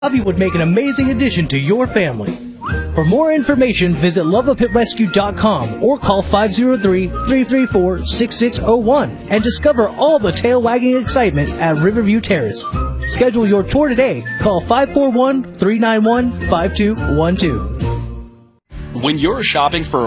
Bobby would make an amazing addition to your family. For more information, visit loveapitrescue.com or call 503-334-6601 and discover all the tail-wagging excitement at Riverview Terrace. Schedule your tour today. Call 541-391-5212. When you're shopping for